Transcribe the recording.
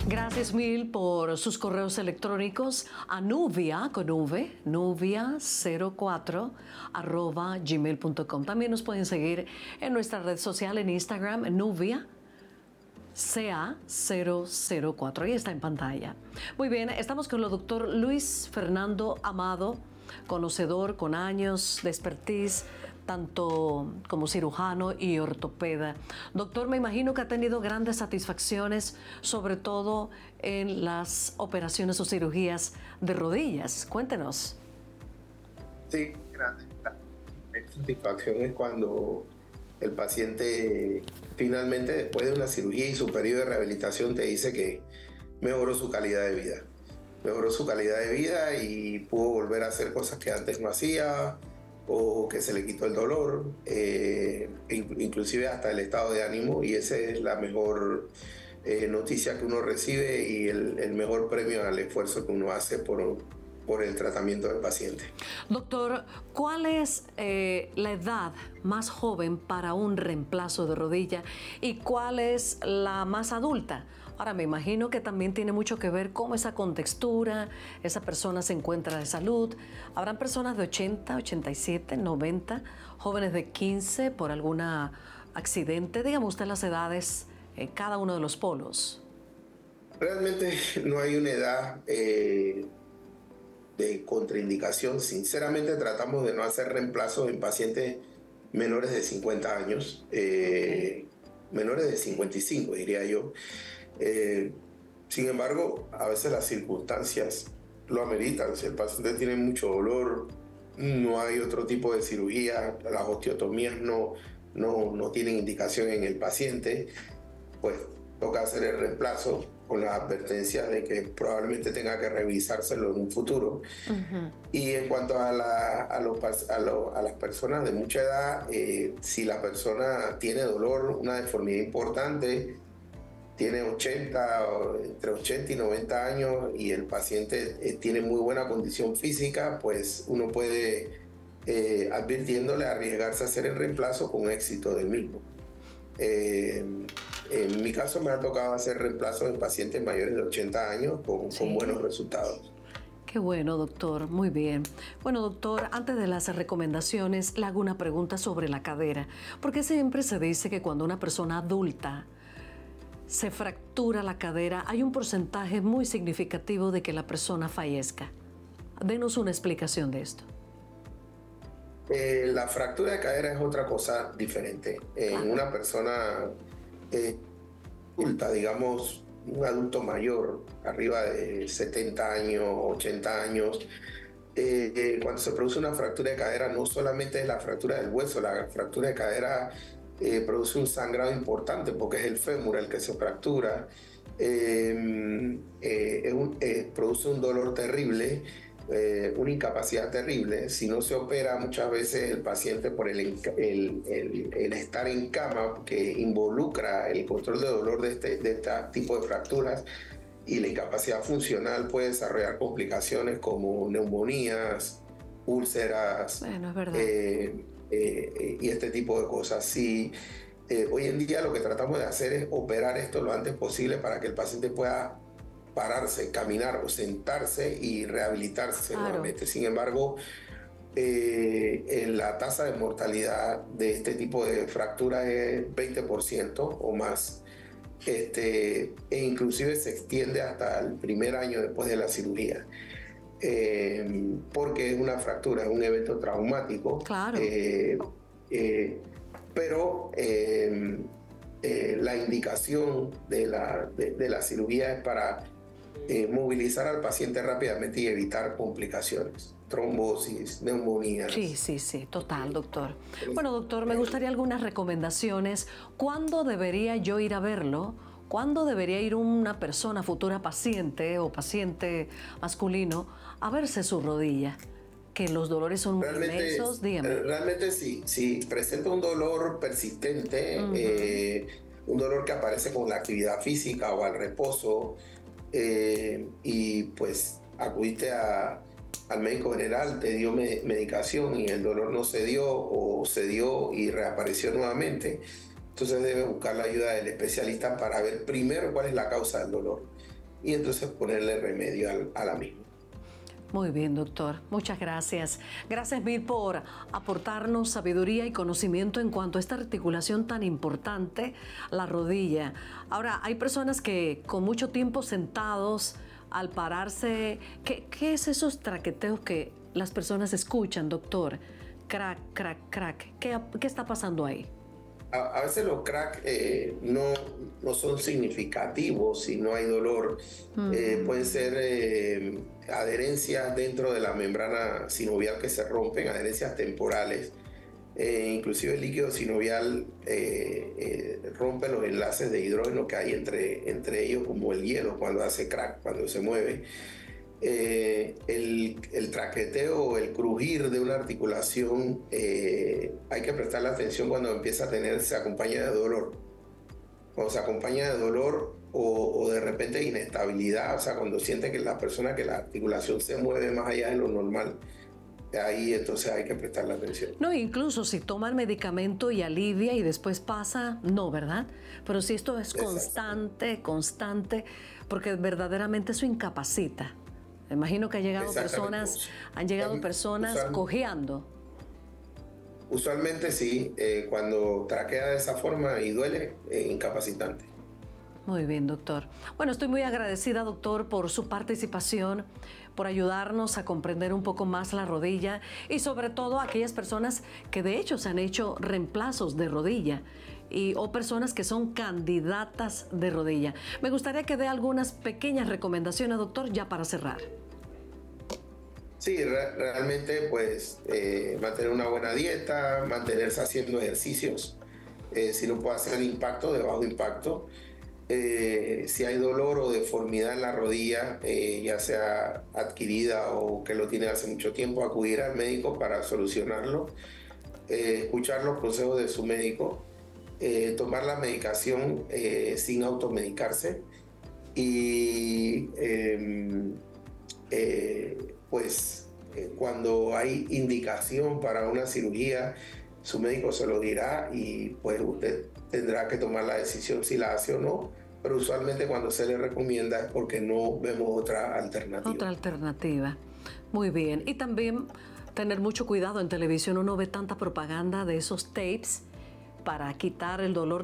Gracias mil por sus correos electrónicos a Nubia, con V, nubia04 @gmail.com. También nos pueden seguir en nuestra red social en Instagram, Nubia CA004. Ahí está en pantalla. Muy bien, estamos con el doctor Luis Fernando Amado, conocedor con años de expertise, tanto como cirujano y ortopeda. Doctor, me imagino que ha tenido grandes satisfacciones, sobre todo en las operaciones o cirugías de rodillas. Cuéntenos. Sí, grandes satisfacciones cuando el paciente finalmente, después de una cirugía y su periodo de rehabilitación, te dice que mejoró su calidad de vida. Mejoró su calidad de vida y pudo volver a hacer cosas que antes no hacía, o que se le quitó el dolor, inclusive hasta el estado de ánimo, y esa es la mejor noticia que uno recibe y el mejor premio al esfuerzo que uno hace por el tratamiento del paciente. Doctor, ¿cuál es la edad más joven para un reemplazo de rodilla y cuál es la más adulta? Ahora, me imagino que también tiene mucho que ver cómo esa contextura, esa persona se encuentra de salud. Habrán personas de 80, 87, 90, jóvenes de 15 por algún accidente. Dígame usted las edades en cada uno de los polos. Realmente no hay una edad de contraindicación. Sinceramente tratamos de no hacer reemplazos en pacientes menores de 50 años, menores de 55 diría yo. Sin embargo, a veces las circunstancias lo ameritan. Si el paciente tiene mucho dolor, no hay otro tipo de cirugía, las osteotomías no tienen indicación en el paciente, pues toca hacer el reemplazo con la advertencia de que probablemente tenga que revisárselo en un futuro. Y en cuanto a las personas de mucha edad, si la persona tiene dolor, una deformidad importante, tiene entre 80 y 90 años y el paciente tiene muy buena condición física, pues uno puede, advirtiéndole, arriesgarse a hacer el reemplazo con éxito del mismo. En mi caso me ha tocado hacer reemplazos en pacientes mayores de 80 años con buenos resultados. Qué bueno, doctor. Muy bien. Bueno, doctor, antes de las recomendaciones, le hago una pregunta sobre la cadera. Porque siempre se dice que cuando una persona adulta se fractura la cadera, hay un porcentaje muy significativo de que la persona fallezca. Denos una explicación de esto. La fractura de cadera es otra cosa diferente. En una persona adulta, digamos, un adulto mayor, arriba de 70 años, 80 años, cuando se produce una fractura de cadera, no solamente es la fractura del hueso, la fractura de cadera produce un sangrado importante porque es el fémur el que se fractura, produce un dolor terrible, una incapacidad terrible. Si no se opera, muchas veces el paciente, por el estar en cama, que involucra el control de dolor de este tipo de fracturas, y la incapacidad funcional, puede desarrollar complicaciones como neumonías, úlceras, bueno, es verdad. Y este tipo de cosas. Sí, hoy en día lo que tratamos de hacer es operar esto lo antes posible para que el paciente pueda pararse, caminar o sentarse y rehabilitarse nuevamente. Sin embargo, la tasa de mortalidad de este tipo de fracturas es 20% o más, e inclusive se extiende hasta el primer año después de la cirugía. Porque es una fractura, es un evento traumático. Claro. Pero la indicación de la cirugía es para movilizar al paciente rápidamente y evitar complicaciones, trombosis, neumonías. Sí, total, doctor. Bueno, doctor, me gustaría algunas recomendaciones. ¿Cuándo debería yo ir a verlo? ¿Cuándo debería ir una persona, futura paciente o paciente masculino, a verse su rodilla? Que los dolores son muy inmensos, dígame. Realmente sí, si presenta un dolor persistente, un dolor que aparece con la actividad física o al reposo, y pues acudiste al médico general, te dio medicación y el dolor no se dio o se dio y reapareció nuevamente, entonces debe buscar la ayuda del especialista para ver primero cuál es la causa del dolor. y entonces ponerle remedio a la misma. Muy bien, doctor. Muchas gracias. Gracias mil por aportarnos sabiduría y conocimiento en cuanto a esta articulación tan importante, la rodilla. Ahora, hay personas que con mucho tiempo sentados, al pararse, ¿qué es esos traqueteos que las personas escuchan, doctor? Crack, crack, crack. ¿Qué está pasando ahí? A veces los cracks no son significativos si no hay dolor. Pueden ser adherencias dentro de la membrana sinovial que se rompen, adherencias temporales. Inclusive el líquido sinovial rompe los enlaces de hidrógeno que hay entre ellos, como el hielo cuando hace crack, cuando se mueve. El traqueteo o el crujir de una articulación hay que prestarle atención cuando empieza a se acompaña de dolor. Cuando se acompaña de dolor o de repente inestabilidad, o sea, cuando siente que la articulación se mueve más allá de lo normal, ahí entonces hay que prestarle atención. No, incluso si toma el medicamento y alivia y después pasa, no, ¿verdad? Pero si esto es constante, porque verdaderamente eso incapacita. Me imagino que han llegado personas cojeando. Usualmente sí, cuando traquea de esa forma y duele, incapacitante. Muy bien, doctor. Bueno, estoy muy agradecida, doctor, por su participación, por ayudarnos a comprender un poco más la rodilla y sobre todo a aquellas personas que de hecho se han hecho reemplazos de rodilla o personas que son candidatas de rodilla. Me gustaría que dé algunas pequeñas recomendaciones, doctor, ya para cerrar. Sí, realmente pues mantener una buena dieta, mantenerse haciendo ejercicios, si no puede hacer impacto, de bajo impacto. Si hay dolor o deformidad en la rodilla, ya sea adquirida o que lo tiene hace mucho tiempo, acudir al médico para solucionarlo, escuchar los consejos de su médico, tomar la medicación sin automedicarse y cuando hay indicación para una cirugía, su médico se lo dirá y pues usted tendrá que tomar la decisión si la hace o no, pero usualmente cuando se le recomienda es porque no vemos otra alternativa. Otra alternativa. Muy bien. Y también tener mucho cuidado en televisión. Uno ve tanta propaganda de esos tapes para quitar el dolor